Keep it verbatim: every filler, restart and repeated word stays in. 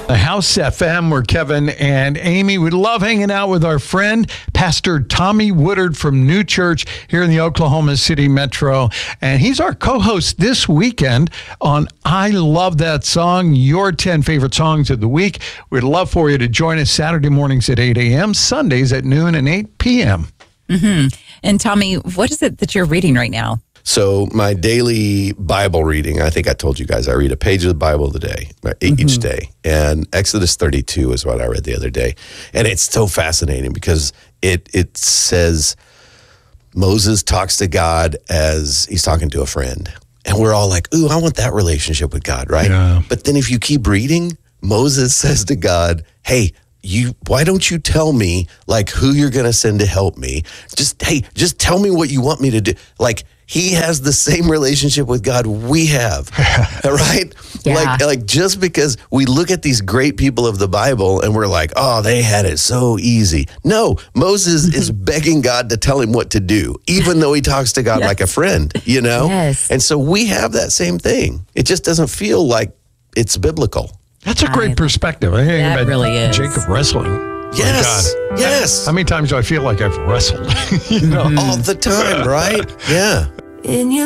The House F M, where Kevin and Amy, we love hanging out with our friend, Pastor Tommy Woodard from New Church here in the Oklahoma City Metro. And he's our co-host this weekend on I Love That Song, your ten favorite songs of the week. We'd love for you to join us Saturday mornings at eight a.m., Sundays at noon and eight p.m. Mm-hmm. And Tommy, what is it that you're reading right now? So my daily Bible reading, I think I told you guys, I read a page of the Bible a day, each mm-hmm. day. And Exodus thirty-two is what I read the other day. And it's so fascinating because it it says Moses talks to God as he's talking to a friend. And we're all like, ooh, I want that relationship with God, right? Yeah. But then if you keep reading, Moses says to God, hey, You, why don't you tell me, like, who you're going to send to help me? Just, hey, just tell me what you want me to do. Like, he has the same relationship with God we have, right? Yeah. Like, like, just because we look at these great people of the Bible and we're like, oh, they had it so easy. No, Moses is begging God to tell him what to do, even though he talks to God yes. like a friend, you know? Yes. And so we have that same thing. It just doesn't feel like it's biblical. That's a great I, perspective. I think that about really is. Jacob wrestling. Yes, God. yes. How many times do I feel like I've wrestled? you know? All the time, right? Yeah. In your